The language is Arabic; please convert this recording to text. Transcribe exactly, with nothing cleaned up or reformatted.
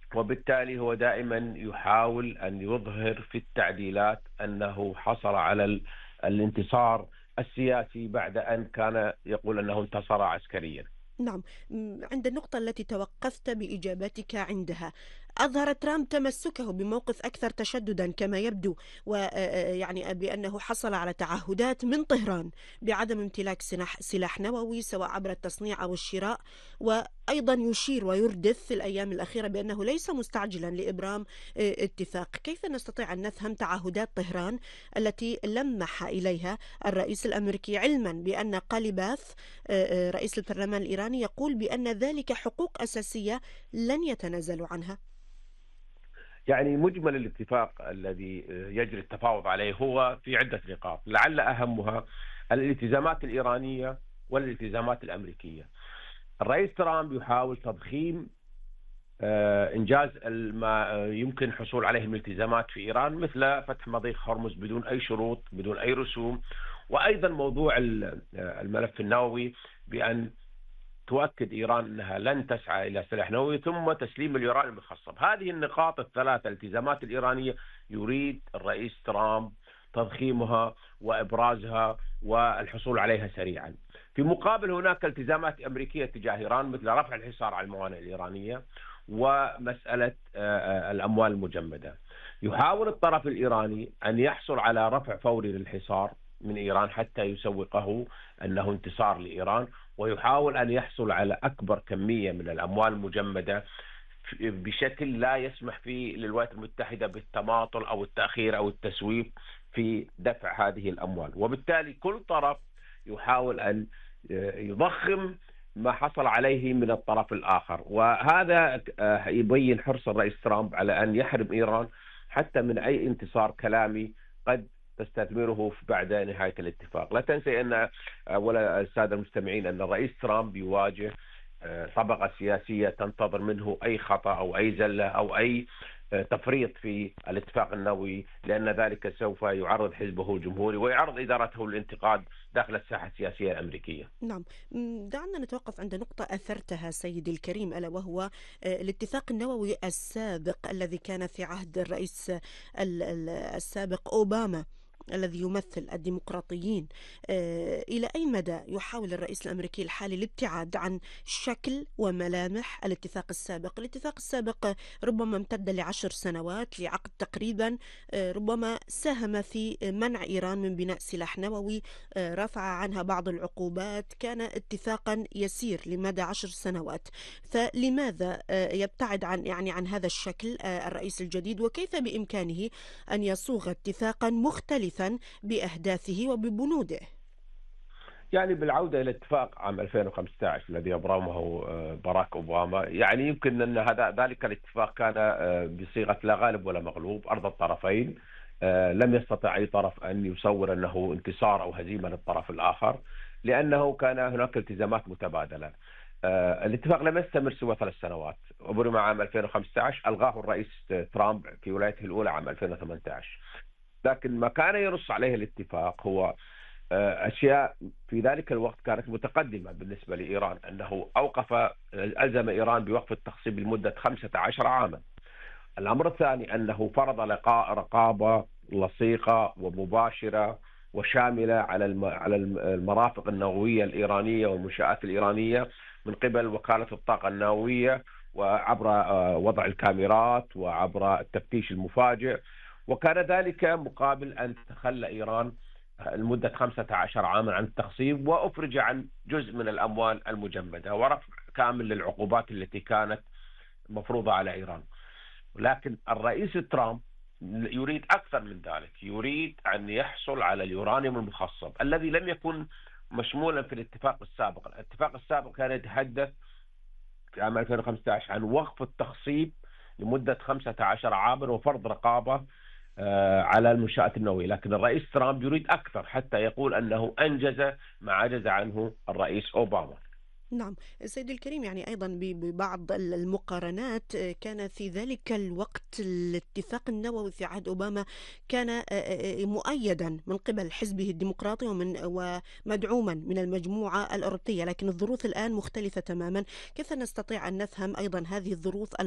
وبالتالي هو دائما يحاول أن يظهر في التعديلات أنه حصل على ال- الانتصار السياسي بعد أن كان يقول أنه انتصر عسكريا. نعم. م، عند النقطة التي توقفت بإجابتك عندها، أظهر ترامب تمسكه بموقف أكثر تشددا كما يبدو، ويعني بأنه حصل على تعهدات من طهران بعدم امتلاك سلاح سلاح نووي سواء عبر التصنيع أو الشراء، وأيضا يشير ويردف في الأيام الأخيرة بأنه ليس مستعجلا لإبرام آه، اتفاق. كيف نستطيع أن نفهم تعهدات طهران التي لمح إليها الرئيس الأمريكي، علما بأن قاليباف آه، آه، رئيس البرلمان الإيراني يقول بأن ذلك حقوق أساسية لن يتنازلوا عنها؟ يعني مجمل الاتفاق الذي يجري التفاوض عليه هو في عدة نقاط، لعل أهمها الالتزامات الإيرانية والالتزامات الأمريكية. الرئيس ترامب يحاول تضخيم آه، إنجاز ما يمكن الحصول عليه من التزامات في إيران، مثل فتح مضيق هرمز بدون أي شروط بدون أي رسوم، وأيضا موضوع الملف النووي، بأن تؤكد إيران أنها لن تسعى إلى سلاح نووي، ثم تسليم اليورانيوم المخصب. هذه النقاط الثلاثة الالتزامات الإيرانية يريد الرئيس ترامب تضخيمها وإبرازها والحصول عليها سريعا. في مقابل هناك التزامات أمريكية تجاه إيران، مثل رفع الحصار على الموانئ الإيرانية ومسألة آه، آه، الأموال المجمدة. يحاول الطرف الإيراني أن يحصل على رفع فوري للحصار من إيران حتى يسوقه أنه انتصار لإيران، ويحاول أن يحصل على أكبر كمية من الأموال المجمدة بشكل لا يسمح فيه للولايات المتحدة بالتماطل أو التأخير أو التسويف في دفع هذه الأموال. وبالتالي كل طرف يحاول أن يضخم ما حصل عليه من الطرف الآخر، وهذا يبين حرص الرئيس ترامب على أن يحرم إيران حتى من أي انتصار كلامي قد تستثمره بعد نهاية الاتفاق. لا تنسي أن، ولا السادة المستمعين، أن الرئيس ترامب يواجه آه، طبقة سياسية تنتظر منه أي خطأ أو أي زلة أو أي آه، تفريط في الاتفاق النووي، لأن ذلك سوف يعرض حزبه الجمهوري ويعرض إدارته للانتقاد داخل الساحة السياسية الأمريكية. نعم. م، دعنا نتوقف عند نقطة أثرتها سيدي الكريم، ألا وهو آه، الاتفاق النووي السابق الذي كان في عهد الرئيس ال- ال- السابق أوباما الذي يمثل الديمقراطيين. آه، إلى أي مدى يحاول الرئيس الأمريكي الحالي الابتعاد عن شكل وملامح الاتفاق السابق؟ الاتفاق السابق ربما امتد لعشر سنوات لعقد تقريبا، آه، ربما ساهم في منع إيران من بناء سلاح نووي، آه، رفع عنها بعض العقوبات، كان اتفاقا يسير لمدى عشر سنوات. فلماذا آه، يبتعد عن يعني عن هذا الشكل آه، الرئيس الجديد؟ وكيف بإمكانه أن يصوغ اتفاقا مختلفا بأهدافه وببنوده؟ يعني بالعودة إلى اتفاق عام ألفين وخمسة عشر الذي أبرمه آه، باراك أوباما، يعني يمكن أن هذا ذلك الاتفاق كان آه، بصيغة لا غالب ولا مغلوب، أرض الطرفين. آه، لم يستطع أي طرف أن يصور أنه انتصار أو هزيمة للطرف الآخر، لأنه كان هناك التزامات متبادلة. آه، الاتفاق لم يستمر سوى ثلاث سنوات، أبرم عام ألفين وخمسة عشر، ألغاه الرئيس ترامب في ولايته الأولى عام ألفين وثمانية عشر. لكن ما كان ينص عليه الاتفاق هو آه، أشياء في ذلك الوقت كانت متقدمة بالنسبة لإيران، أنه أوقف ألزم إيران بوقف التخصيب لمدة خمسة عشر عاما. الأمر الثاني أنه فرض لقاء رقابة لصيقة ومباشرة وشاملة على الم- على الم- المرافق النووية الإيرانية والمنشآت الإيرانية من قبل وكالة الطاقة النووية، وعبر آه، وضع الكاميرات وعبر التفتيش المفاجئ. وكان ذلك مقابل أن تتخلى إيران لمدة خمسة عشر عاما عن التخصيب، وأفرج عن جزء من الأموال المجمدة، ورفع كامل للعقوبات التي كانت مفروضة على إيران. لكن الرئيس ترامب يريد أكثر من ذلك، يريد أن يحصل على اليورانيوم المخصب الذي لم يكن مشمولا في الاتفاق السابق. الاتفاق السابق كان يتحدث في عام ألفين وخمسة عشر عن وقف التخصيب لمدة خمسة عشر عاما وفرض رقابة آه، على المنشآت النووية. لكن الرئيس ترامب يريد أكثر حتى يقول أنه أنجز ما عجز عنه الرئيس أوباما. نعم. سيدي الكريم، يعني أيضا ب- ببعض ال- المقارنات، آه، كان في ذلك الوقت الاتفاق النووي في عهد أوباما كان آه، آه، آه، مؤيدا من قبل حزبه الديمقراطي ومن ومدعوما من المجموعة الأوروبية، لكن الظروف الآن مختلفة تماما. كيف نستطيع أن نفهم أيضا هذه الظروف